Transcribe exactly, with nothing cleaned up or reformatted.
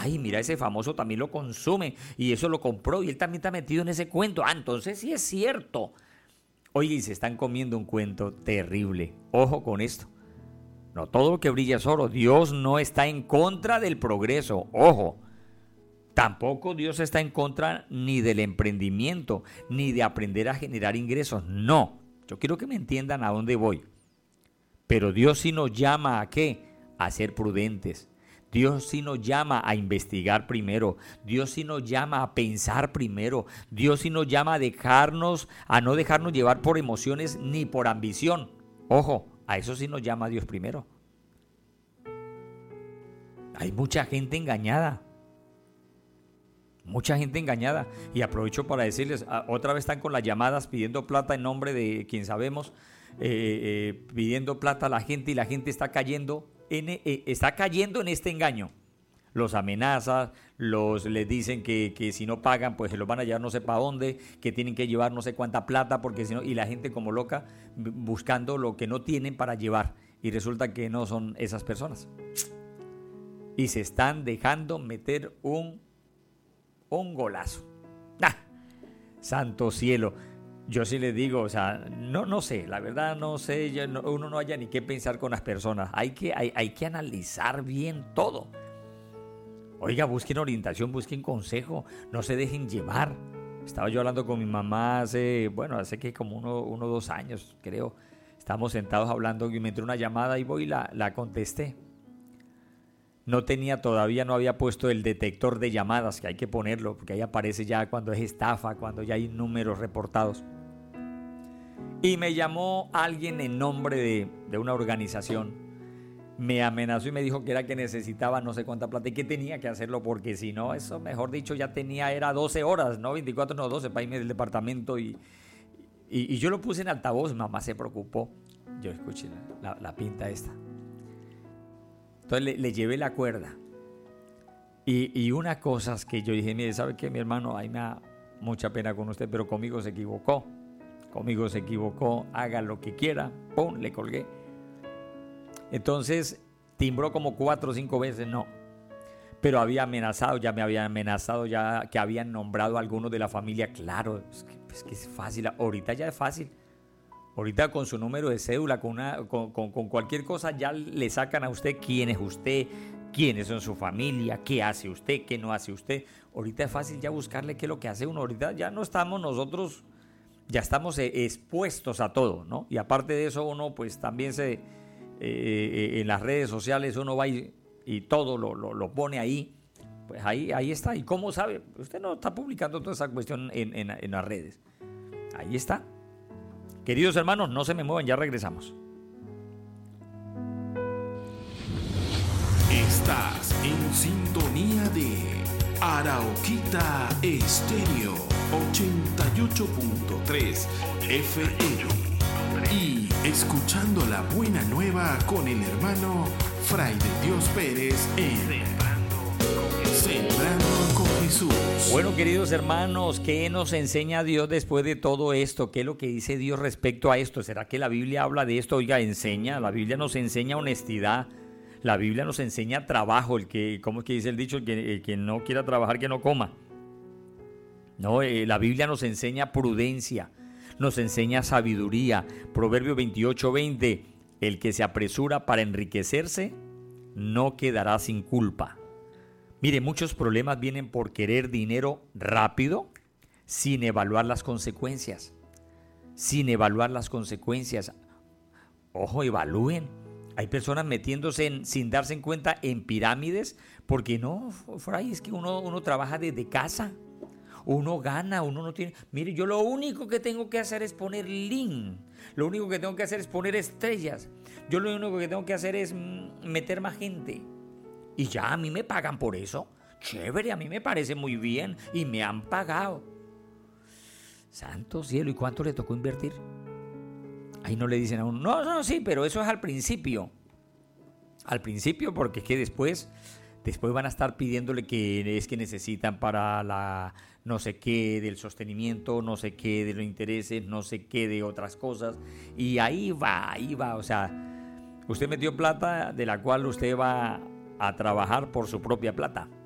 Ay, mira, ese famoso también lo consume y eso lo compró y él también está metido en ese cuento. Ah, entonces sí es cierto. Oye, y se están comiendo un cuento terrible. Ojo con esto. No todo lo que brilla es oro. Dios no está en contra del progreso. Ojo. Tampoco Dios está en contra ni del emprendimiento, ni de aprender a generar ingresos. No. Yo quiero que me entiendan a dónde voy. Pero Dios sí nos llama a ¿qué? A ser prudentes. Dios sí nos llama a investigar primero. Dios sí nos llama a pensar primero. Dios sí nos llama a dejarnos, a no dejarnos llevar por emociones ni por ambición. Ojo, a eso sí nos llama Dios primero. Hay mucha gente engañada. Mucha gente engañada. Y aprovecho para decirles, otra vez están con las llamadas pidiendo plata en nombre de quien sabemos, eh, eh, pidiendo plata a la gente y la gente está cayendo. En, eh, está cayendo en este engaño. Los amenazan, los, les dicen que, que si no pagan pues se los van a llevar no sé para dónde, que tienen que llevar no sé cuánta plata porque si no, y la gente como loca buscando lo que no tienen para llevar y resulta que no son esas personas y se están dejando meter un, un golazo. ¡Ah! Santo cielo. Yo sí les digo, o sea, no, no sé, la verdad no sé, ya no, uno no haya ni qué pensar con las personas, hay que, hay, hay que analizar bien todo. Oiga, busquen orientación, busquen consejo, no se dejen llevar. Estaba yo hablando con mi mamá hace, bueno, hace que como uno, uno dos años, creo. Estábamos sentados hablando y me entró una llamada y voy y la, la contesté. No tenía todavía, no había puesto el detector de llamadas, que hay que ponerlo, porque ahí aparece ya cuando es estafa, cuando ya hay números reportados. Y me llamó alguien en nombre de, de una organización. Me amenazó y me dijo que era que necesitaba no sé cuánta plata y que tenía que hacerlo, porque si no, eso mejor dicho ya tenía, era doce horas, no veinticuatro, no doce, para irme del departamento. Y, y, y yo lo puse en altavoz, mamá se preocupó. Yo escuché la, la, la pinta esta. Entonces le, le llevé la cuerda. Y, y una cosa es que yo dije, mire, ¿sabe qué, mi hermano? Ahí me da mucha pena con usted, pero conmigo se equivocó. Conmigo se equivocó, haga lo que quiera. ¡Pum! Le colgué. Entonces, timbró como cuatro o cinco veces, no. Pero había amenazado, ya me habían amenazado, ya que habían nombrado a algunos de la familia. Claro, es que, es que es fácil. Ahorita ya es fácil. Ahorita con su número de cédula, con, una, con, con, con cualquier cosa, ya le sacan a usted quién es usted, quiénes son su familia, qué hace usted, qué no hace usted. Ahorita es fácil ya buscarle qué es lo que hace uno. Ahorita ya no estamos nosotros, ya estamos expuestos a todo, ¿no? Y aparte de eso, uno pues también se, eh, en las redes sociales, uno va y, y todo lo, lo, lo pone ahí. Pues ahí, ahí está. ¿Y cómo sabe? Usted no está publicando toda esa cuestión en, en, en las redes. Ahí está. Queridos hermanos, no se me muevan, ya regresamos. Estás en sintonía de Arauquita Estéreo ochenta y ocho punto tres F M y escuchando la buena nueva con el hermano Fray de Dios Pérez en Sembrando con Jesús. Bueno, queridos hermanos, ¿qué nos enseña Dios después de todo esto? ¿Qué es lo que dice Dios respecto a esto? ¿Será que la Biblia habla de esto? Oiga, enseña, la Biblia nos enseña honestidad, la Biblia nos enseña trabajo, el que, ¿cómo es que dice el dicho? El que, el que no quiera trabajar, que no coma. No, eh, la Biblia nos enseña prudencia, nos enseña sabiduría. Proverbio veintiocho veinte, el que se apresura para enriquecerse no quedará sin culpa. Mire, muchos problemas vienen por querer dinero rápido sin evaluar las consecuencias. Sin evaluar las consecuencias. Ojo, evalúen. Hay personas metiéndose en, sin darse en cuenta en pirámides porque no, Fray, es que uno, uno trabaja desde casa. Uno gana, uno no tiene... Mire, yo lo único que tengo que hacer es poner link. Lo único que tengo que hacer es poner estrellas. Yo lo único que tengo que hacer es meter más gente. Y ya a mí me pagan por eso. Chévere, a mí me parece muy bien. Y me han pagado. Santo cielo, ¿y cuánto le tocó invertir? Ahí no le dicen a uno, no, no, sí, pero eso es al principio. Al principio, porque es que después, después van a estar pidiéndole que es que necesitan para la no sé qué del sostenimiento, no sé qué de los intereses, no sé qué de otras cosas. Y ahí va, ahí va. O sea, usted metió plata de la cual usted va a trabajar por su propia plata.